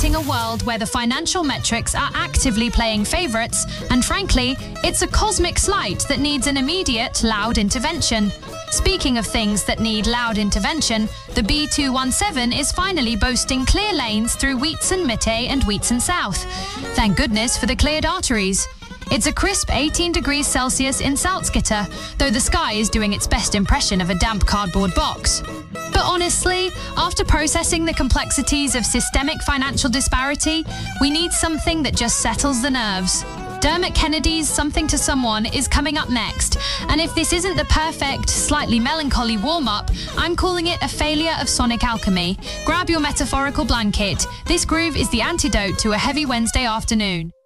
creating a world where the financial metrics are actively playing favourites, and frankly, it's a cosmic slight that needs an immediate, loud intervention. Speaking of things that need loud intervention, the B217 is finally boasting clear lanes through Wheatson Mitte and Wheatson South. Thank goodness for the cleared arteries. It's a crisp 18 degrees Celsius in Salzgitter, though the sky is doing its best impression of a damp cardboard box. But honestly, after processing the complexities of systemic financial disparity, we need something that just settles the nerves. Dermot Kennedy's Something to Someone is coming up next, and if this isn't the perfect, slightly melancholy warm-up, I'm calling it a failure of sonic alchemy. Grab your metaphorical blanket. This groove is the antidote to a heavy Wednesday afternoon.